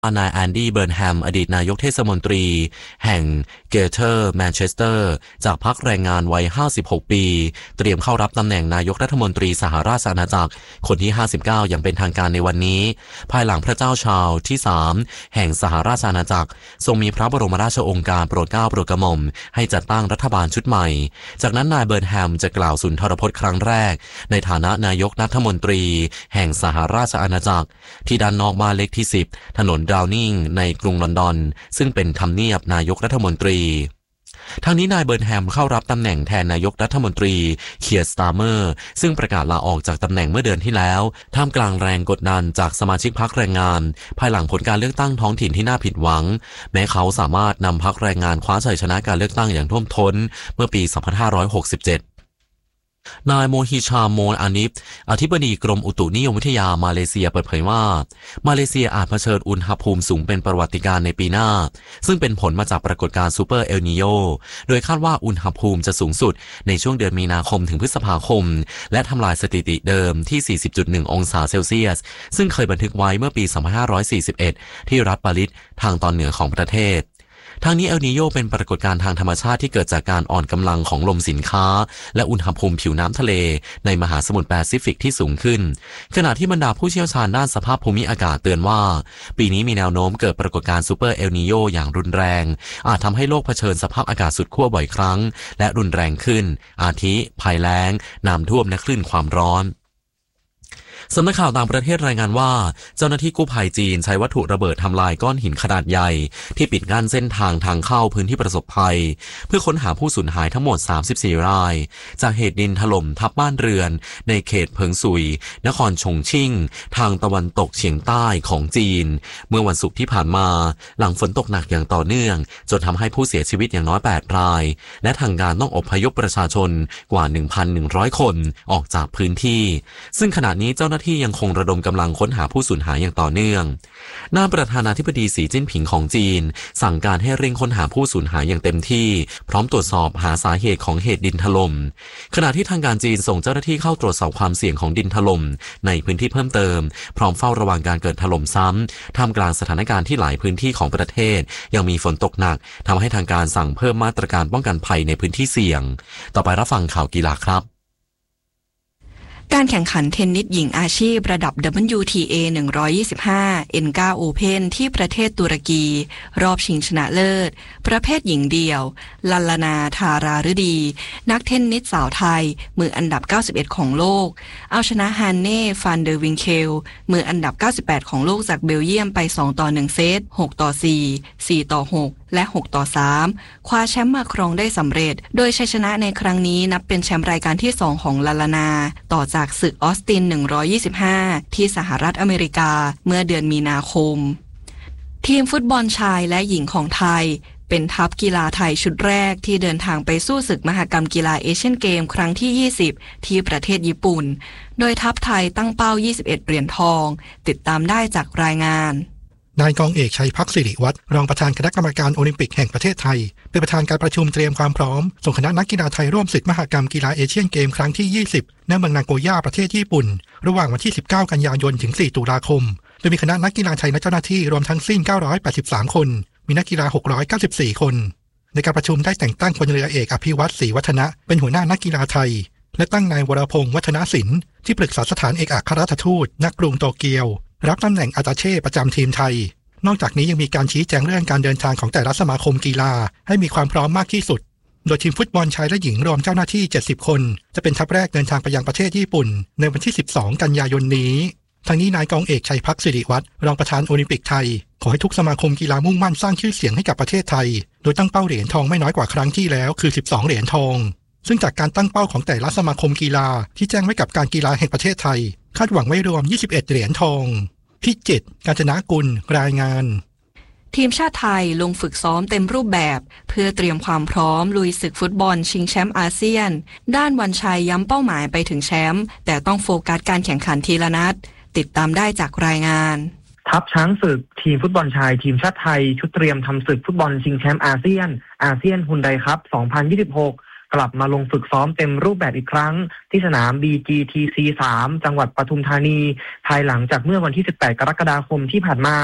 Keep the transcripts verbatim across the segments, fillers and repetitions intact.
นายแอนดี้เบิร์นแฮมอดีตนายกเทศมนตรีแห่งเกเทอร์แมนเชสเตอร์จากพรรคแรงงานวัยห้าสิบหกปีเตรียมเข้ารับตำแหน่งนายกรัฐมนตรีสหราชอาณาจักรคนที่ห้าสิบเก้าอย่างเป็นทางการในวันนี้ภายหลังพระเจ้าชาร์ลส์ที่สามแห่งสหราชอาณาจักรทรงมีพระบรมราชโองการโปรดเกล้าโปรดกระหม่อมให้จัดตั้งรัฐบาลชุดใหม่จากนั้นนายเบิร์นแฮมจะกล่าวสุนทรพจน์ครั้งแรกในฐานะนายกรัฐมนตรีแห่งสหราชอาณาจักรที่ด้านนอกบ้านเลขที่สิบถนนดาวนิงในกรุงลอนดอนซึ่งเป็นทำเนียบนายกรัฐมนตรีทางนี้นายเบิร์นแฮมเข้ารับตำแหน่งแทนนายกรัฐมนตรีเคียร์สตาร์เมอร์ซึ่งประกาศลาออกจากตำแหน่งเมื่อเดือนที่แล้วท่ามกลางแรงกดดันจากสมาชิกพรรคแรงงานภายหลังผลการเลือกตั้งท้องถิ่นที่น่าผิดหวังแม้เขาสามารถนำพรรคแรงงานคว้าชัยชนะการเลือกตั้งอย่างท่วมท้นเมื่อปีสองพันห้าร้อยหกสิบเจ็ดนายโมฮิชามโมนอานิฟอธิบดีกรมอุตุนิยมวิทยามาเลเซียเปิดเผยว่ามาเลเซียอาจเผชิญอุณหภูมิสูงเป็นประวัติการณ์ในปีหน้าซึ่งเป็นผลมาจากปรากฏการณ์ซูเปอร์เอลนีโญโดยคาดว่าอุณหภูมิจะสูงสุดในช่วงเดือนมีนาคมถึงพฤษภาคมและทำลายสถิติเดิมที่ สี่สิบจุดหนึ่ง องศาเซลเซียสซึ่งเคยบันทึกไว้เมื่อปี สองพันห้าร้อยสี่สิบเอ็ด ที่รัฐปาริสทางตอนเหนือของประเทศทางนี้เอลนีโญเป็นปรากฏการณ์ทางธรรมชาติที่เกิดจากการอ่อนกำลังของลมสินค้าและอุณหภูมิผิวน้ำทะเลในมหาสมุทรแปซิฟิกที่สูงขึ้นขณะที่บรรดาผู้เชี่ยวชาญด้านสภาพภูมิอากาศเตือนว่าปีนี้มีแนวโน้มเกิดปรากฏการณ์ซูเปอร์เอลนีโญอย่างรุนแรงอาจทำให้โลกเผชิญสภาพอากาศสุดขั้วบ่อยครั้งและรุนแรงขึ้นอาทิภัยแล้งน้ำท่วมและคลื่นความร้อนสำนักข่าวต่างประเทศรายงานว่าเจ้าหน้าที่กู้ภัยจีนใช้วัตถุระเบิดทำลายก้อนหินขนาดใหญ่ที่ปิดกั้นเส้นทางทางเข้าพื้นที่ประสบภัยเพื่อค้นหาผู้สูญหายทั้งหมดสามสิบสี่รายจากเหตุดินถล่มทับบ้านเรือนในเขตเพิงซุยนครชงชิ่งทางตะวันตกเฉียงใต้ของจีนเมื่อวันศุกร์ที่ผ่านมาหลังฝนตกหนักอย่างต่อเนื่องจนทำให้ผู้เสียชีวิตอย่างน้อยแปดรายและทางการต้องอพยพประชาชนกว่า หนึ่งพันหนึ่งร้อย คนออกจากพื้นที่ซึ่งขณะนี้เจ้าหน้าที่ยังคงระดมกำลังค้นหาผู้สูญหายอย่างต่อเนื่องนายประธานาธิบดีสีจิ้นผิงของจีนสั่งการให้เร่งค้นหาผู้สูญหายอย่างเต็มที่พร้อมตรวจสอบหาสาเหตุของเหตุดินถล่มขณะที่ทางการจีนส่งเจ้าหน้าที่เข้าตรวจสอบความเสี่ยงของดินถล่มในพื้นที่เพิ่มเติมพร้อมเฝ้าระวังการเกิดถล่มซ้ำท่ามกลางสถานการณ์ที่หลายพื้นที่ของประเทศยังมีฝนตกหนักทำให้ทางการสั่งเพิ่มมาตรการป้องกันภัยในพื้นที่เสี่ยงต่อไปรับฟังข่าวกีฬาครับการแข่งขันเทนนิสหญิงอาชีพระดับ ดับเบิลยู ที เอ หนึ่งร้อยยี่สิบห้า เอ็น ไนน์ Open ที่ประเทศตุรกีรอบชิงชนะเลิศประเภทหญิงเดี่ยวลัลลนาธาราฤดีนักเทนนิสสาวไทยมืออันดับเก้าสิบเอ็ดของโลกเอาชนะฮันเน่ฟานเดอร์วิงเคลมืออันดับเก้าสิบแปดของโลกจากเบลเยียมไปสองต่อหนึ่งเซตหกต่อสี่ สี่ต่อหกและหกต่อสามคว้าแชมป์มาครองได้สำเร็จโดยชัยชนะในครั้งนี้นับเป็นแชมป์รายการที่สองของลัลลนาต่อจากศึกออสตินหนึ่งร้อยยี่สิบห้าที่สหรัฐอเมริกาเมื่อเดือนมีนาคมทีมฟุตบอลชายและหญิงของไทยเป็นทัพกีฬาไทยชุดแรกที่เดินทางไปสู้ศึกมหกรรมกีฬาเอเชียนเกมครั้งที่ยี่สิบที่ประเทศญี่ปุ่นโดยทัพไทยตั้งเป้ายี่สิบเอ็ดเหรียญทองติดตามได้จากรายงานนายกองเอกชัยพักศิริวัฒน์รองประธานคณะกรรมการโอลิมปิกแห่งประเทศไทยเป็นประธานการประชุมเตรียมความพร้อมส่งคณะนักกีฬาไทยร่วมศึกมหกรรมกีฬาเอเชียนเกมครั้งที่ยี่สิบณเมืองนาโกย่าประเทศญี่ปุ่นระหว่างวันที่สิบเก้ากันยายนถึงสี่ตุลาคมโดยมีคณะนักกีฬาไทยและเจ้าหน้าที่รวมทั้งสิ้นเก้าร้อยแปดสิบสามคนมีนักกีฬาหกร้อยเก้าสิบสี่คนในการประชุมได้แต่งตั้งพลเรือเอกอภิวัตรศรีวัฒนะเป็นหัวหน้านักกีฬาไทยและตั้งนายวรพงษ์วัฒนศิลป์ที่ปรึกษาสถานเอกอัครราชทูตณกรุงโตเกียวรับตำแหน่งอาตาเช่ประจำทีมไทยนอกจากนี้ยังมีการชี้แจงเรื่องการเดินทางของแต่ละสมาคมกีฬาให้มีความพร้อมมากที่สุดโดยทีมฟุตบอลชายและหญิงรวมเจ้าหน้าที่เจ็ดสิบคนจะเป็นทัพแรกเดินทางไปยังประเทศญี่ปุ่นในวันที่สิบสองกันยายนนี้ทางนี้นายกองเอกชัยพักศิริวัฒน์รองประธานโอลิมปิกไทยขอให้ทุกสมาคมกีฬามุ่งมั่นสร้างชื่อเสียงให้กับประเทศไทยโดยตั้งเป้าเหรียญทองไม่น้อยกว่าครั้งที่แล้วคือสิบสองเหรียญทองซึ่งจากการตั้งเป้าของแต่ละสมาคมกีฬาที่แจ้งไว้กับการกีฬาแห่งประเทศไทยคาดหวังไว้รวมยี่สิบเอ็ดเหรียญทองพิจิตร กาญจนกุลรายงานทีมชาติไทยลงฝึกซ้อมเต็มรูปแบบเพื่อเตรียมความพร้อมลุยศึกฟุตบอลชิงแชมป์อาเซียนด้านวันชัยย้ำเป้าหมายไปถึงแชมป์แต่ต้องโฟกัสการแข่งขันทีละนัดติดตามได้จากรายงานทัพช้างศึกทีมฟุตบอลชายทีมชาติไทยชุดเตรียมทำศึกฟุตบอลชิงแชมป์อาเซียนอาเซียนฮุนไดคัพสองพันยี่สิบหกกลับมาลงฝึกซ้อมเต็มรูปแบบอีกครั้งที่สนาม บี จี ที ซี สาม จังหวัดปทุมธานีภายหลังจากเมื่อวันที่สิบแปดกรกฎาคมที่ผ่านมา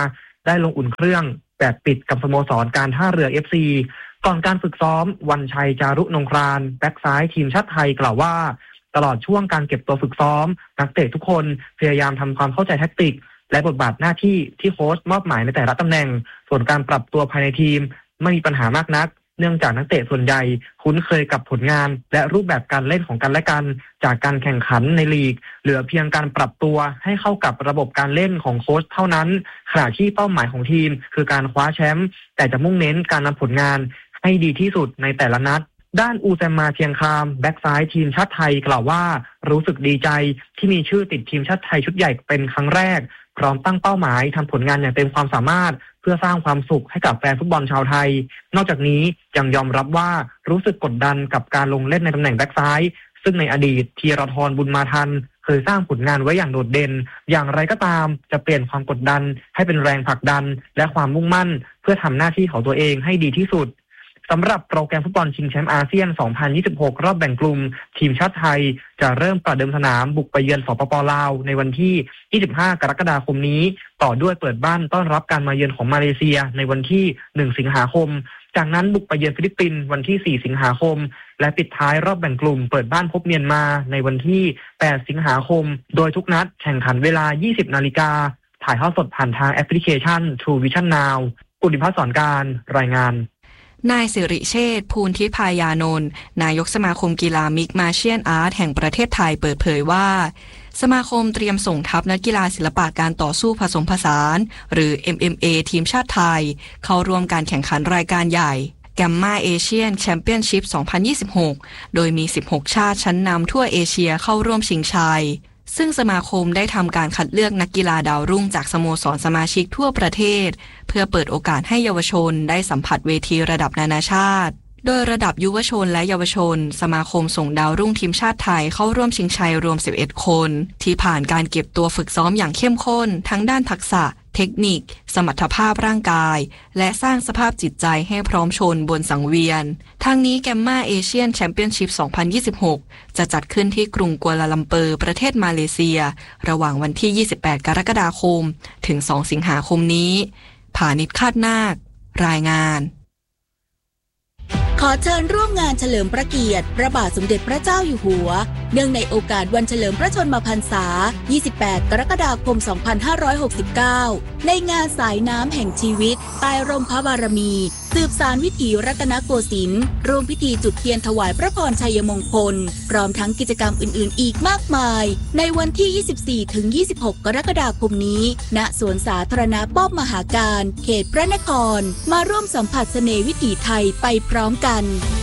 ได้ลงอุ่นเครื่องแบบปิดกับสโมสรการท่าเรือ เอฟ ซี ก่อนการฝึกซ้อมวันชัยจารุนงครานแบ็กซ้ายทีมชาติไทยกล่าวว่าตลอดช่วงการเก็บตัวฝึกซ้อมนักเตะทุกคนพยายามทำความเข้าใจแทคติกและบทบาทหน้าที่ที่โค้ชมอบหมายในแต่ละตำแหน่งส่วนการปรับตัวภายในทีมไม่มีปัญหามากนักเนื่องจากนักเตะส่วนใหญ่คุ้นเคยกับผลงานและรูปแบบการเล่นของกันและกันจากการแข่งขันในลีกเหลือเพียงการปรับตัวให้เข้ากับระบบการเล่นของโค้ชเท่านั้นขณะที่เป้าหมายของทีมคือการคว้าแชมป์แต่จะมุ่งเน้นการนำผลงานให้ดีที่สุดในแต่ละนัดด้านอูแซมมาเทียงคามแบ็กซ้ายทีมชาติไทยกล่าวว่ารู้สึกดีใจที่มีชื่อติดทีมชาติไทยชุดใหญ่เป็นครั้งแรกพร้อมตั้งเป้าหมายทำผลงานอย่างเต็มความสามารถเพื่อสร้างความสุขให้กับแฟนฟุตบอลชาวไทยนอกจากนี้ยังยอมรับว่ารู้สึกกดดันกับการลงเล่นในตำแหน่งแบ็กซ้ายซึ่งในอดีตธีรทรบุญมาทันเคยสร้างผลงานไว้อย่างโดดเด่นอย่างไรก็ตามจะเปลี่ยนความกดดันให้เป็นแรงผลักดันและความมุ่งมั่นเพื่อทำหน้าที่ของตัวเองให้ดีที่สุดสำหรับโปรแกรมฟุตบอลชิงแชมป์อาเซียน สองพันยี่สิบหก รอบแบ่งกลุ่มทีมชาติไทยจะเริ่มประเดิมสนามบุกไปเยือนสปป.ลาวในวันที่ ยี่สิบห้ากรกฎาคมนี้ต่อด้วยเปิดบ้านต้อนรับการมาเยือนของมาเลเซียในวันที่ หนึ่งสิงหาคมจากนั้นบุกไปเยือนฟิลิปปินส์วันที่ สี่สิงหาคมและปิดท้ายรอบแบ่งกลุ่มเปิดบ้านพบเมียนมาในวันที่ แปดสิงหาคมโดยทุกนัดแข่งขันเวลา ยี่สิบนาฬิกาถ่ายทอดสดผ่านทางแอปพลิเคชัน True Vision Now อุดิพัฒน์สอนการรายงานนายสิริเชษฐ์ภูลทิพายานนท์นายกสมาคมกีฬามิกมาเชียนอาร์ตแห่งประเทศไทยเปิดเผยว่าสมาคมเตรียมส่งทัพนักกีฬาศิลปะการต่อสู้ผสมผสานหรือ เอ็ม เอ็ม เอ ทีมชาติไทยเข้าร่วมการแข่งขันรายการใหญ่แกมมาเอเชียนแชมเปี้ยนชิพ สองพันยี่สิบหก โดยมี สิบหก ชาติชั้นนำทั่วเอเชียเข้าร่วมชิงชัยซึ่งสมาคมได้ทำการคัดเลือกนักกีฬาดาวรุ่งจากสโมสรสมาชิกทั่วประเทศเพื่อเปิดโอกาสให้เยาวชนได้สัมผัสเวทีระดับนานาชาติโดยระดับยุวชนและเยาวชนสมาคมส่งดาวรุ่งทีมชาติไทยเข้าร่วมชิงชัยรวมสิบเอ็ดคนที่ผ่านการเก็บตัวฝึกซ้อมอย่างเข้มข้นทั้งด้านทักษะเทคนิคสมรรถภาพร่างกายและสร้างสภาพจิตใจให้พร้อมชนบนสังเวียนทางนี้แกมมาเอเชียนแชมเปี้ยนชิพ สองพันยี่สิบหก จะจัดขึ้นที่กรุงกัวลาลัมเปอร์ประเทศมาเลเซียระหว่างวันที่ ยี่สิบแปด กรกฎาคมถึง สอง สิงหาคมนี้ผานิช คาดนาครายงานขอเชิญร่วมงานเฉลิมพระเกียรติพระบาทสมเด็จพระเจ้าอยู่หัวเนื่องในโอกาสวันเฉลิมพระชนมพรรษา ยี่สิบแปด กรกฎาคม สองพันห้าร้อยหกสิบเก้า ในงานสายน้ำแห่งชีวิตใต้ร่มพระบารมีสืบสานวิถีรัตนโกสินทร์ร่วมพิธีจุดเทียนถวายพระพรชัยมงคลพร้อมทั้งกิจกรรมอื่นๆอีกมากมายในวันที่ ยี่สิบสี่ถึงยี่สิบหก กรกฎาคมนี้ณสวนสาธารณะป้อมมหาการเขตพระนครมาร่วมสัมผัสเสน่ห์วิถีไทยไปพร้อมกัน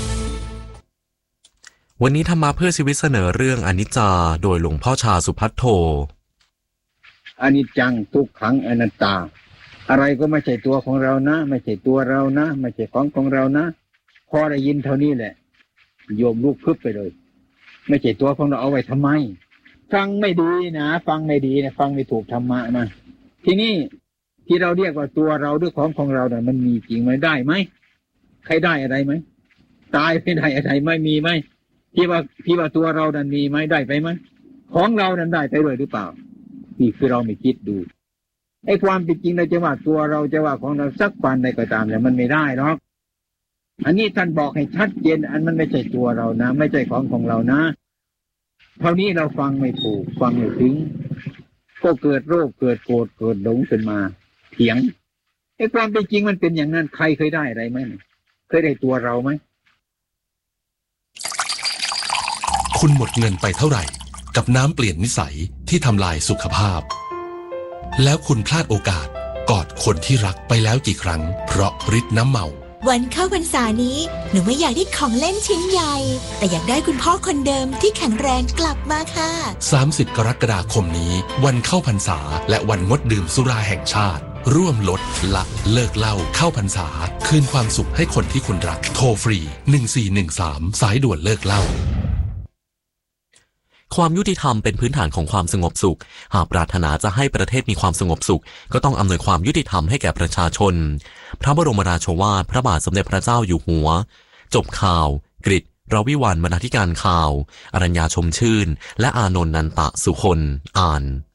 วันนี้ธรรมะเพื่อชีวิตเสนอเรื่องอนิจจาโดยหลวงพ่อชาสุภัทโธอนิจจังทุกขังอนัตตาอะไรก็ไม่ใช่ตัวของเรานะไม่ใช่ตัวเรานะไม่ใช่ของของเรานะพอได้ยินเท่านี้แหละโยมลุกพึบไปเลยไม่ใช่ตัวของเราเอาไว้ทำไมฟังไม่ดีนะฟังไม่ดีนะฟังไม่ถูกธรรมะนะทีนี้ที่เราเรียกว่าตัวเราด้วยของของเราเนี่ยมันมีจริงไหมได้ไหมใครได้อะไรไหมตายไม่ได้อะไรไม่มีไหมที่ว่าที่ว่าตัวเรานั้นมีไหมได้ไปไหมของเรานั้นได้ไปด้วยหรือเปล่านี่คือเราไม่คิดดูไอ้ความเป็นจริงเราจะว่าตัวเราจะว่าของเราสักวันใดก็ตามเนี่ยมันไม่ได้หรอกอันนี้ท่านบอกให้ชัดเจนอันมันไม่ใช่ตัวเรานะไม่ใช่ของของเรานะเท่านี้เราฟังไม่ถูกฟังไม่ถึงก็เกิดโรคเกิดโกรธเกิดหลงขึ้นมาเถียงไอ้ความเป็นจริงมันเป็นอย่างนั้นใครเคยได้อะไรไหมเคยได้ตัวเราไหมคุณหมดเงินไปเท่าไหร่กับน้ำเปลี่ยนนิสัยที่ทำลายสุขภาพแล้วคุณพลาดโอกาสกอดคนที่รักไปแล้วกี่ครั้งเพราะฤทธิ์น้ำเมาวันเข้าพรรษานี้หนูไม่อยากได้ของเล่นชิ้นใหญ่แต่อยากได้คุณพ่อคนเดิมที่แข็งแรงกลับมาค่ะสามสิบกรกฎาคมนี้วันเข้าพรรษาและวันงดดื่มสุราแห่งชาติร่วมลดละเลิกเหล้าเข้าพรรษาคืนความสุขให้คนที่คุณรักโทรฟรีหนึ่งสี่หนึ่งสามสายด่วนเลิกเหล้าความยุติธรรมเป็นพื้นฐานของความสงบสุขหากปรารถนาจะให้ประเทศมีความสงบสุขก็ต้องอำนวยความยุติธรรมให้แก่ประชาชนพระบรมราโชวาทพระบาทสมเด็จพระเจ้าอยู่หัวจบข่าวกฤษรวิวรรณบรรณาธิการข่าวอรัญญาชมชื่นและอานนท์นันตะสุคนอ่าน